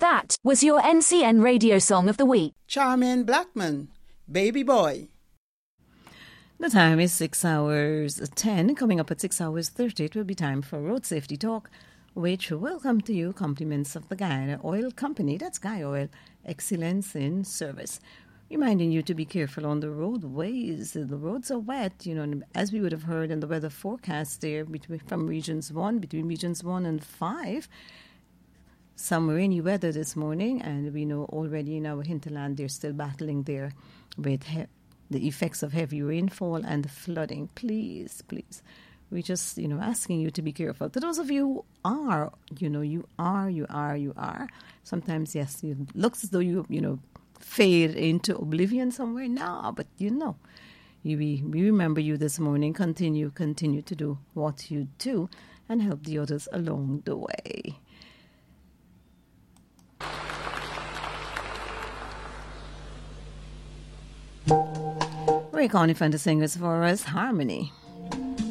That was your NCN radio song of the week. Charmaine Blackman, Baby Boy. The time is 6 hours 10. Coming up at 6 hours 30, it will be time for Road Safety Talk, which will come to you compliments of the Guyana Oil Company. That's Guy Oil, excellence in service. Reminding you to be careful on the roadways. The roads are wet, as we would have heard in the weather forecast there between regions 1 and 5. Some rainy weather this morning, and we know already in our hinterland they're still battling there with the effects of heavy rainfall and flooding. Please, we're just, asking you to be careful. To those of you who are, you are. Sometimes, yes, it looks as though you fade into oblivion somewhere. No, but we remember you this morning. Continue to do what you do and help the others along the way. Ray Conniff and the singers for us, Harmony.